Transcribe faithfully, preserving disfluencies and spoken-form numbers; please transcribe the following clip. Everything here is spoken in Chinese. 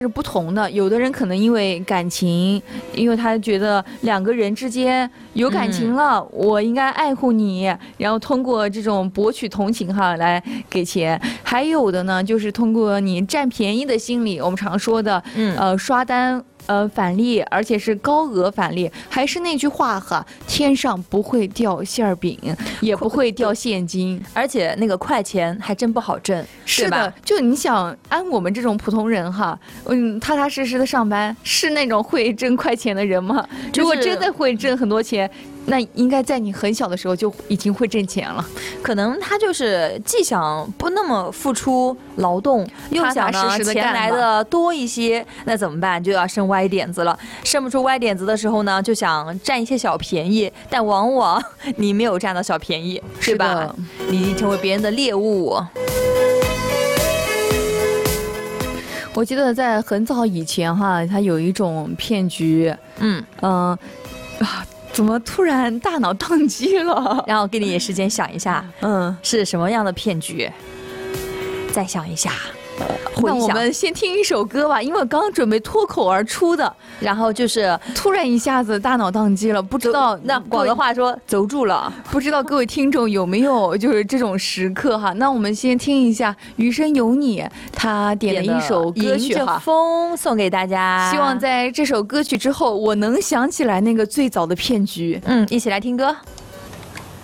是不同的，有的人可能因为感情，因为他觉得两个人之间有感情了，嗯、我应该爱护你，然后通过这种博取同情哈来给钱。还有的呢，就是通过你占便宜的心理，我们常说的，嗯、呃，刷单。呃，返利，而且是高额返利。还是那句话哈，天上不会掉馅儿饼，也不会掉现金， 而且那个快钱还真不好挣， 是的。就你想，按我们这种普通人哈，嗯，踏踏实实的上班，是那种会挣快钱的人吗？就是、如果真的会挣很多钱，那应该在你很小的时候就已经会挣钱了。 可能他就是既想不那么付出劳动，又想呢钱来的多一些，那怎么办？就要生歪点子了。生不出歪点子的时候呢，就想占一些小便宜，但往往你没有占到小便宜，对吧？你成为别人的猎物。 我记得在很早以前哈，它有一种骗局，嗯嗯、呃、啊。怎么突然大脑宕机了？ 然后给你时间想一下，嗯，是什么样的骗局？再想一下。 那我们先听一首歌吧，因为我刚刚准备脱口而出的， 然后就是突然一下子大脑宕机了，不知道那广东话说走住了， 不知道各位听众有没有就是这种时刻哈？那我们先听一下《余生有你》，他点了一首歌曲哈， 风送给大家。 希望在这首歌曲之后，我能想起来那个最早的骗局。 嗯，一起来听歌。